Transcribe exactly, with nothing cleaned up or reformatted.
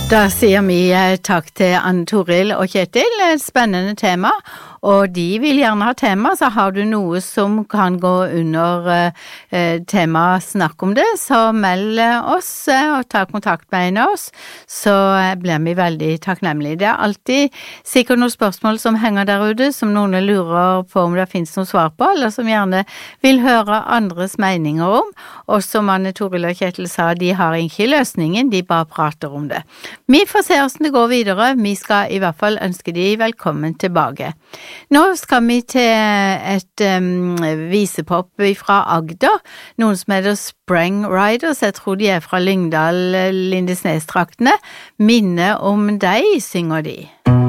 Da sier vi takk til Anne Toril og Kjetil, et spennende tema, og de vil gjerne ha tema, så har du noe som kan gå under eh, tema snakk om det, så meld oss eh, og ta kontakt med en av oss, så blir vi veldig takknemlige. Det er alltid sikkert noen spørsmål som henger der ute, som noen lurer på om det finnes noe svar på, eller som gjerne vil høre andres meninger om, og som Anne Toril og Kjetil sa, de har ikke løsningen, de bare prater om det. Vi får se hvordan det går videre, vi skal i hvert fall ønske de velkommen tilbake. Nå skal vi til et um, visepop fra Agder, noen som heter Spring Riders, jeg tror de er fra Lyngdal, Lindesnes-traktene. Minne om deg, synger de.